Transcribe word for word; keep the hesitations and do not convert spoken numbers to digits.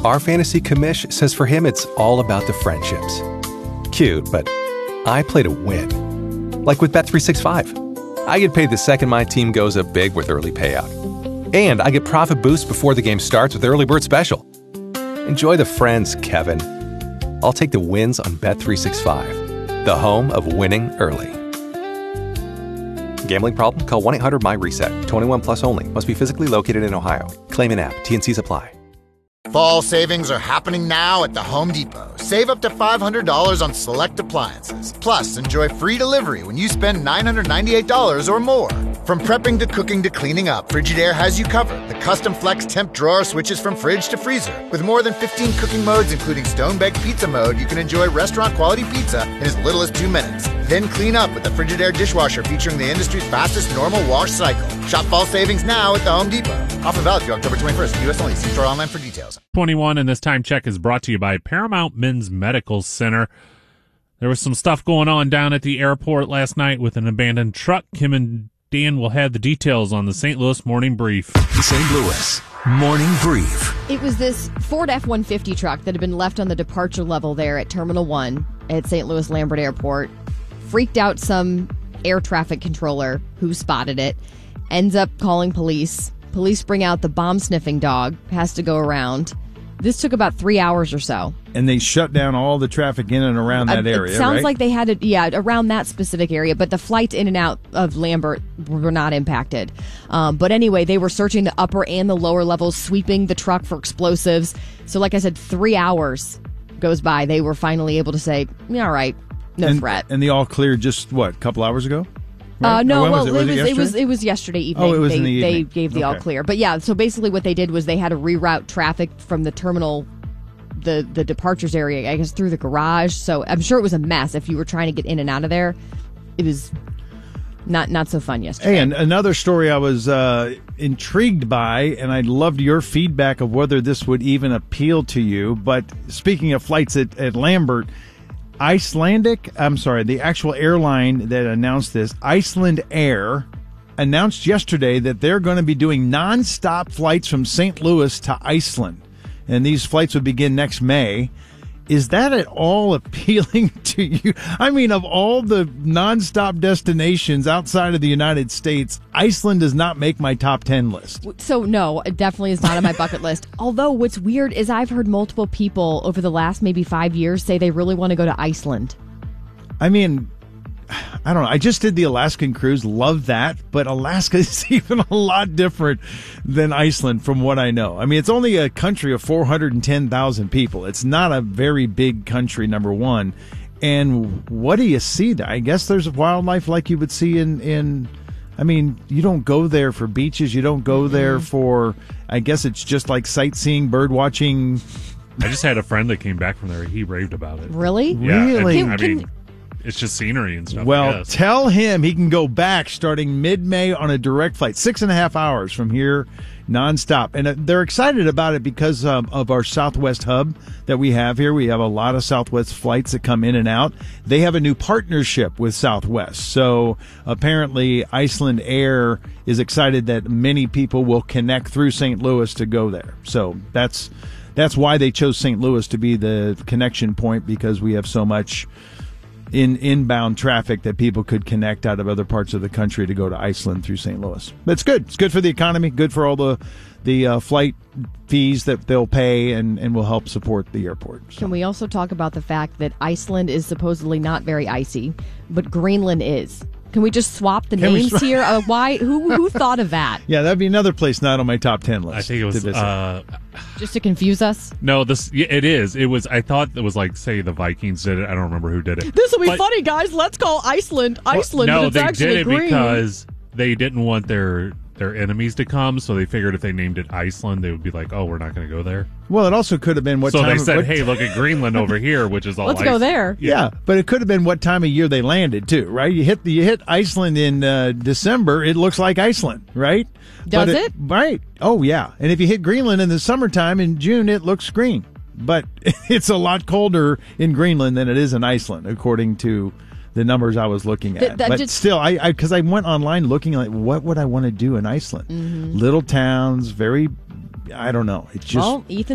Our fantasy commish says for him it's all about the friendships. Cute, but I play to win. Like with Bet three sixty-five. I get paid the second my team goes up big with early payout. And I get profit boost before the game starts with Early Bird Special. Enjoy the friends, Kevin. I'll take the wins on Bet three sixty-five, the home of winning early. Gambling problem? Call one eight hundred M Y RESET. twenty-one plus only. Must be physically located in Ohio. Claim in app. T N Cs apply. Fall savings are happening now at the Home Depot. Save up to five hundred dollars on select appliances. Plus, enjoy free delivery when you spend nine hundred ninety-eight dollars or more. From prepping to cooking to cleaning up, Frigidaire has you covered. The custom flex temp drawer switches from fridge to freezer. With more than fifteen cooking modes, including stone-baked pizza mode, you can enjoy restaurant-quality pizza in as little as two minutes. Then clean up with the Frigidaire dishwasher featuring the industry's fastest normal wash cycle. Shop fall savings now at the Home Depot. Offer valid through October twenty-first. U S only. See store online for details. twenty-one, and this time check is brought to you by Paramount Men's Medical Center. There was some stuff going on down at the airport last night with an abandoned truck. Kim and Dan will have the details on the Saint Louis Morning Brief. Saint Louis Morning Brief. It was this Ford F one fifty truck that had been left on the departure level there at Terminal one at Saint Louis Lambert Airport. Freaked out some air traffic controller who spotted it. Ends up calling police. Police bring out the bomb-sniffing dog. Has to go around. This took about three hours or so. And they shut down all the traffic in and around that uh, area, It sounds right? like they had it, yeah, around that specific area. But the flights in and out of Lambert were not impacted. Um, but anyway, they were searching the upper and the lower levels, sweeping the truck for explosives. So like I said, three hours goes by. They were finally able to say, yeah, all right, no and, threat. And they all cleared just, what, a couple hours ago? Right? Uh, no, when well, was it? Was it, it, was, it was yesterday? it was yesterday evening. Oh, it was they, in the evening. They gave the Okay. all clear. But yeah, so basically what they did was they had to reroute traffic from the terminal, the the departures area, I guess, through the garage. So I'm sure it was a mess if you were trying to get in and out of there. It was not not so fun yesterday. Hey, and another story I was uh, intrigued by, and I loved your feedback of whether this would even appeal to you. But speaking of flights at, at Lambert, Icelandic, I'm sorry, the actual airline that announced this, Iceland Air, announced yesterday that they're going to be doing nonstop flights from Saint Louis to Iceland. And these flights would begin next May. Is that at all appealing to you? I mean, of all the nonstop destinations outside of the United States, Iceland does not make my top ten list. So, no, it definitely is not on my bucket list. Although, what's weird is I've heard multiple people over the last maybe five years say they really want to go to Iceland. I mean, I don't know. I just did the Alaskan cruise. Love that. But Alaska is even a lot different than Iceland from what I know. I mean, it's only a country of four hundred ten thousand people. It's not a very big country, number one. And what do you see there? I guess there's wildlife like you would see in, in I mean, you don't go there for beaches. You don't go there for, I guess it's just like sightseeing, bird watching. I just had a friend that came back from there. He raved about it. Really? Yeah, Really? and, I Can- mean, can- it's just scenery and stuff. Well, I guess. tell him he can go back starting mid-May on a direct flight, six and a half hours from here, nonstop. And uh, they're excited about it because um, of our Southwest hub that we have here. We have a lot of Southwest flights that come in and out. They have a new partnership with Southwest. So apparently Iceland Air is excited that many people will connect through Saint Louis to go there. So that's that's why they chose Saint Louis to be the connection point, because we have so much in inbound traffic that people could connect out of other parts of the country to go to Iceland through Saint Louis. But it's good. It's good for the economy, good for all the the uh, flight fees that they'll pay, and, and will help support the airport. So. Can we also talk about the fact that Iceland is supposedly not very icy, but Greenland is? Can we just swap the Can we names sw- here? Uh, why? Who who thought of that? Yeah, that'd be another place not on my top ten list. I think it to was. visit. Uh, Just to confuse us? no, this yeah, it is. It was. I thought it was like, say, the Vikings did it. I don't remember who did it. This will be But- funny, guys. Let's call Iceland Iceland, no, but it's they actually did it green. because they didn't want their their enemies to come. So they figured if they named it Iceland, they would be like, "Oh, we're not going to go there." well, it also could have been what so time they said, what, "Hey, look at Greenland over here, which is all Let's ice." go there. Yeah, but it could have been what time of year they landed too, right? You hit the, you hit Iceland in uh, December, it looks like Iceland, right? Does But it? Right. Oh yeah. And if you hit Greenland in the summertime in June, it looks green. But it's a lot colder in Greenland than it is in Iceland, according to the numbers I was looking at. Th- that but just- still, I because I, I went online looking like, what would I want to do in Iceland? Mm-hmm. Little towns, very, I don't know. It's just Well, Ethan